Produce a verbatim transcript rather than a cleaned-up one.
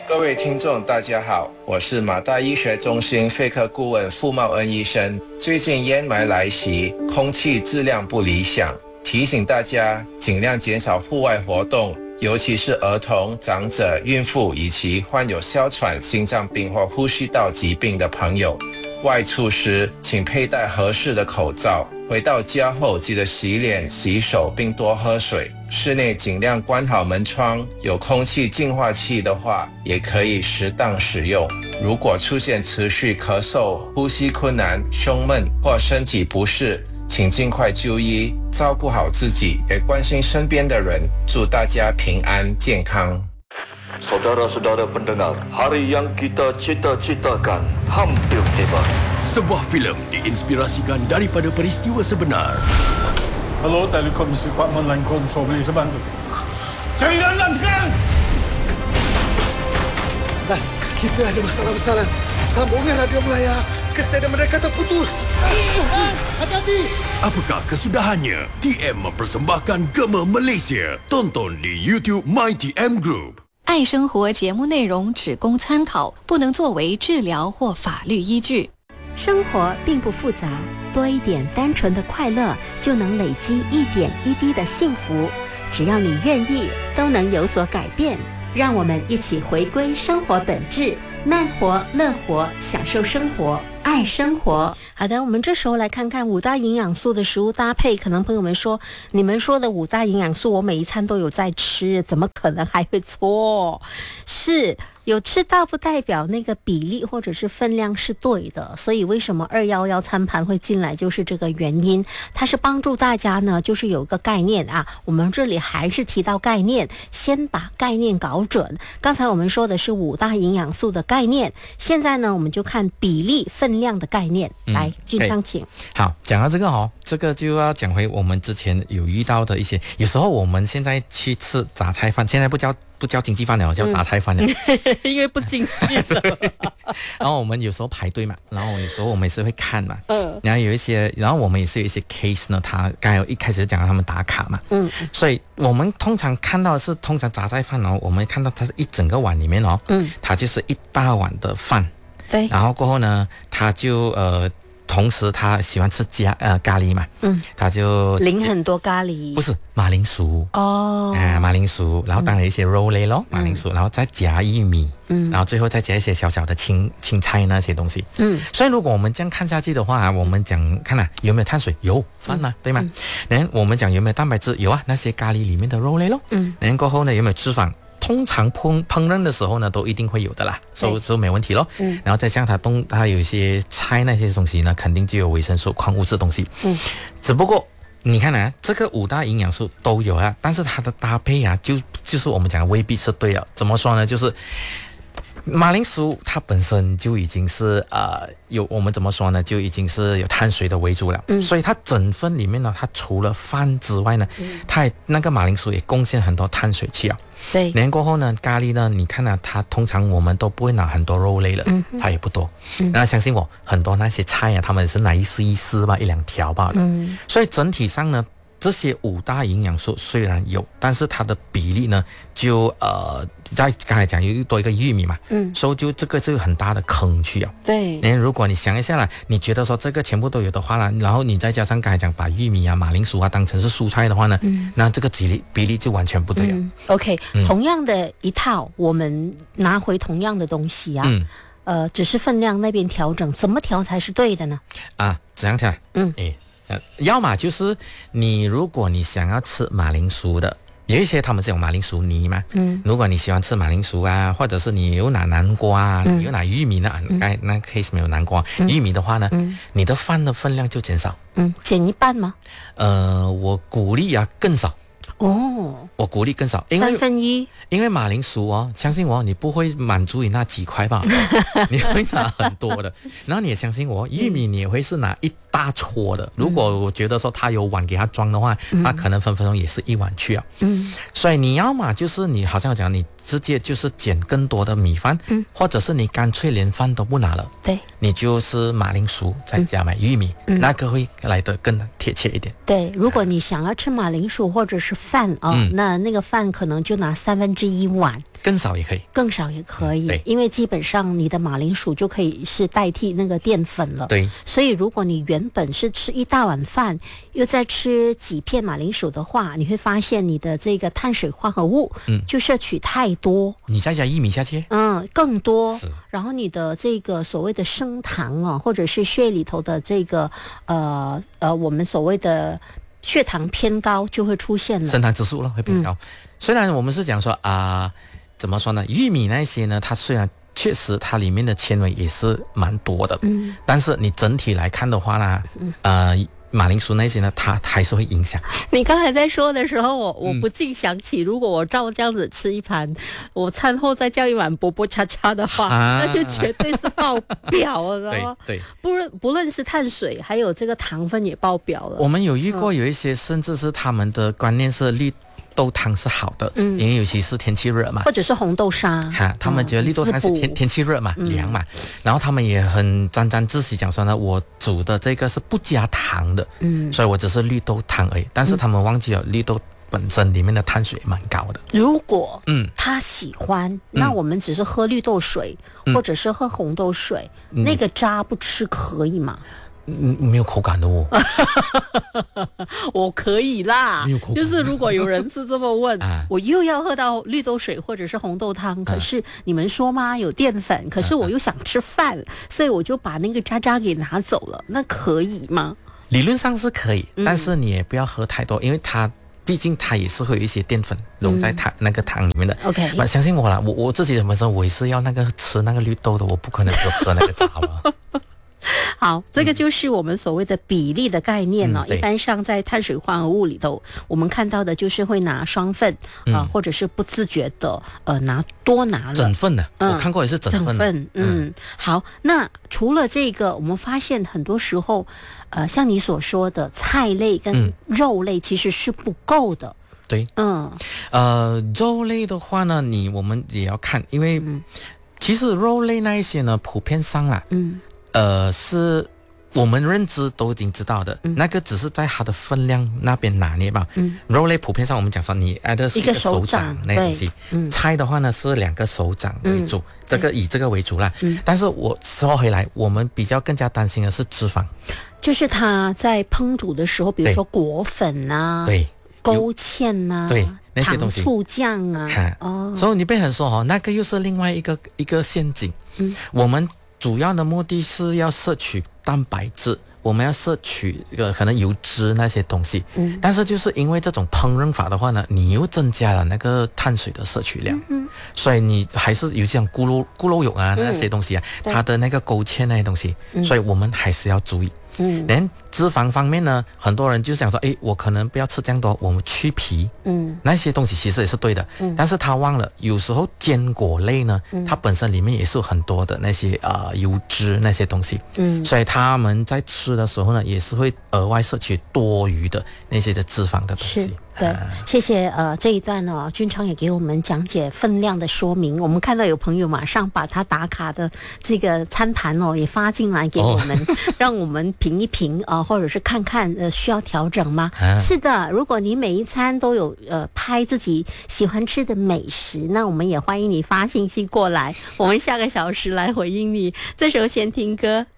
各位听众大家好，我是马大医学中心肺科顾问傅茂恩医生。最近烟霾来袭，空气质量不理想，提醒大家尽量减少户外活动，尤其是儿童、长者、孕妇以及患有哮喘、心脏病或呼吸道疾病的朋友。外出时请佩戴合适的口罩，回到家后记得洗脸、洗手并多喝水。室内尽量关好门窗，有空气净化器的话也可以适当使用。如果出现持续咳嗽、呼吸困难、胸闷或身体不适，请尽快就医，照顾好自己，也关心身边的人。祝大家平安健康。 Saudara-saudara pendengar, hari yang kita cita-citakan hampir tiba. Sebuah filem diinspirasikan daripada peristiwa sebenar. Hello, Telekomisi Department Line Control, boleh saya bantu? Cari dalam sekarang! Dan kita ada masalah besar. Sambungan radio Melaya ke stadium mereka terputus. Hati-hati! Apakah kesudahannya? T M mempersembahkan Gema Malaysia. Tonton di YouTube My T M Group。 爱生活节目内容只供参考，不能作为治疗或法律依据。 生活并不复杂，多一点单纯的快乐，就能累积一点一滴的幸福。只要你愿意，都能有所改变。让我们一起回归生活本质，慢活、乐活，享受生活，爱生活。好的，我们这时候来看看五大营养素的食物搭配。可能朋友们说，你们说的五大营养素，我每一餐都有在吃，怎么可能还会错？是有吃到不代表那个比例或者是分量是对的，所以为什么二一一餐盘会进来就是这个原因。它是帮助大家呢，就是有个概念啊，我们这里还是提到概念，先把概念搞准。刚才我们说的是五大营养素的概念，现在呢我们就看比例分量的概念。嗯、来，俊昌请。 好，讲到这个哦，这个就要讲回我们之前有遇到的一些，有时候我们现在去吃杂菜饭，现在不叫不叫经济饭了，叫杂菜饭了。 嗯因为不经济了然后我们有时候排队嘛，然后有时候我们也是会看嘛，嗯，然后有一些，然后我们也是有一些 case 呢，他刚才一开始讲他们打卡嘛，嗯，所以我们通常看到的是，通常杂菜饭哦，我们看到它是一整个碗里面哦，嗯，它就是一大碗的饭， 对， 然后过后呢，他就呃。同时他喜欢吃加呃咖喱嘛，嗯，他就淋很多咖喱， 不是马铃薯哦， 啊马铃薯，然后当然一些肉类咯，嗯、马铃薯，然后再加玉米，嗯，然后最后再加一些小小的青青菜那些东西，嗯，所以如果我们这样看下去的话，我们讲看啊有没有碳水，有饭嘛，嗯、对吗？然后我们讲有没有蛋白质，有啊，那些咖喱里面的肉类咯，嗯，然后过后呢有没有脂肪？通常烹烹饪的时候呢，都一定会有的啦，所以说没问题咯。嗯，然后再像它东，它有一些菜那些东西呢，肯定就有维生素、矿物质的东西。嗯，只不过你看啊，这个五大营养素都有啊，但是它的搭配啊，就就是我们讲的未必是对的。怎么说呢？就是马铃薯它本身就已经是呃有我们怎么说呢，就已经是有碳水的为主了，嗯，所以它整份里面呢，它除了饭之外呢，嗯、它也那个马铃薯也贡献很多碳水去啊。 对， 然后过后呢，咖喱呢，你看啊，它通常我们都不会拿很多肉类了，嗯，它也不多。嗯，然后相信我，很多那些菜啊，他们是拿一丝一丝吧，一两条吧。嗯，所以整体上呢，这些五大营养素虽然有，但是它的比例呢，就呃，在刚才讲有多一个玉米嘛，嗯，所以就这个就有很大的坑去啊。 对， 然后如果你想一下啦，你觉得说这个全部都有的话啦，然后你再加上刚才讲把玉米啊、马铃薯啊当成是蔬菜的话呢，嗯，那这个比例比例就完全不对了。嗯、 OK，、嗯、同样的一套，我们拿回同样的东西啊。嗯。呃，只是分量那边调整，怎么调才是对的呢？ 啊，怎样调？嗯，诶。呃，要么就是你，如果你想要吃马铃薯的，有一些他们是有马铃薯泥嘛，嗯，如果你喜欢吃马铃薯啊，或者是你有拿南瓜啊，嗯、你有拿玉米呢，嗯、那那 case 没有南瓜，嗯、玉米的话呢，嗯、你的饭的分量就减少， 嗯，减一半吗？ 呃，我鼓励啊更少。 哦， 我鼓励更少，因为三分一， 因为马铃薯哦，相信我，你不会满足于那几块吧？你会拿很多的，然后你也相信我，玉米你也会是拿一大撮的。如果我觉得说他有碗给他装的话，嗯、他可能分分钟也是一碗去啊。嗯，所以你要嘛就是你好像讲你直接就是捡更多的米饭，嗯，或者是你干脆连饭都不拿了， 对， 你就是马铃薯再加买玉米，嗯、那个会来得更贴切一点。 对，如果你想要吃马铃薯或者是饭啊、哦嗯，那那个饭可能就拿三分之一碗。 更少也可以， 更少也可以， 对， 因为基本上你的马铃薯就可以是代替那个淀粉了。 对， 所以如果你原本是吃一大碗饭，又再吃几片马铃薯的话，你会发现你的这个碳水化合物嗯就摄取太多， 你再加薏米下去， 嗯，更多，然后你的这个所谓的升糖啊，或者是血液里头的这个呃呃我们所谓的血糖偏高就会出现了， 升糖指数了会偏高。嗯、虽然我们是讲说啊、呃，怎么说呢？玉米那些呢，它虽然确实它里面的纤维也是蛮多的，嗯，但是你整体来看的话呢，嗯、呃。马铃薯那些呢，它还是会影响。 你刚才在说的时候，我我不禁想起，嗯、如果我照这样子吃一盘，我餐后再叫一碗波波叉叉的话，啊、那就绝对是爆表了，知道吗？ 对，对不论不论是碳水，还有这个糖分也爆表了。 我们有遇过有一些，嗯、甚至是他们的观念是绿豆汤是好的，嗯，因为尤其是天气热嘛， 或者是红豆沙， 哈，他们觉得绿豆汤是天、嗯、天气热嘛，凉嘛，嗯、然后他们也很沾沾自喜讲说呢，我煮的这个是不加糖的，嗯，所以我只是绿豆汤而已，但是他们忘记了绿豆本身里面的碳水蛮高的。 如果嗯他喜欢，嗯、那我们只是喝绿豆水，嗯、或者是喝红豆水，嗯、那个渣不吃可以吗？ 嗯，没有口感的哦。 我可以啦，就是如果有人是这么问，啊、我又要喝到绿豆水或者是红豆汤，可是你们说吗？有淀粉，可是我又想吃饭，啊、所以我就把那个渣渣给拿走了，那可以吗？ 理论上是可以，嗯、但是你也不要喝太多，因为它毕竟它也是会有一些淀粉溶在汤、嗯、那个汤里面的。 OK， 相信我啦，我我自己本身我也是要那个吃那个绿豆的，我不可能就喝那个渣了。 好，这个就是我们所谓的比例的概念呢、哦。 嗯、 一般上在碳水化合物里头，我们看到的就是会拿双份啊、嗯呃，或者是不自觉的呃拿多拿了整份的。嗯、我看过也是整份的。 整份，嗯，嗯好。那除了这个，我们发现很多时候，呃，像你所说的菜类跟肉类其实是不够的。 嗯、对，嗯，呃，肉类的话呢，你我们也要看，因为、嗯、其实肉类那一些呢，普遍上啦，嗯。呃，是我们认知都已经知道的，嗯、那个只是在它的分量那边拿捏吧。嗯，肉类普遍上我们讲说，你挨的是一个手掌那东西，嗯、菜的话呢是两个手掌为主，嗯、这个以这个为主啦。嗯、但是我说回来，我们比较更加担心的是脂肪， 就是它在烹煮的时候，比如说果粉啊， 对， 勾芡呐、啊， 对。那些东西， 糖醋酱啊， 哦，所以你被很说哈，那个又是另外一个一个陷阱。嗯，我们主要的目的是要摄取蛋白质，我们要摄取呃可能油脂那些东西。嗯，但是就是因为这种烹饪法的话呢，你又增加了那个碳水的摄取量，嗯，所以你还是有像咕噜咕噜油啊那些东西啊，嗯、它的那个勾芡那些东西，嗯、所以我们还是要注意。嗯，连脂肪方面呢，很多人就想说，诶，我可能不要吃这样多，我们去皮，嗯，那些东西其实也是对的，嗯，但是他忘了，有时候坚果类呢，嗯、它本身里面也是有很多的那些呃油脂那些东西，嗯，所以他们在吃的时候呢，也是会额外摄取多余的那些的脂肪的东西。 对，谢谢呃这一段呢、哦，君昌也给我们讲解分量的说明。我们看到有朋友马上把他打卡的这个餐盘哦也发进来给我们，哦、让我们评一评啊、呃，或者是看看呃需要调整吗？啊、是的，如果你每一餐都有呃拍自己喜欢吃的美食，那我们也欢迎你发信息过来，我们下个小时来回应你。这时候先听歌。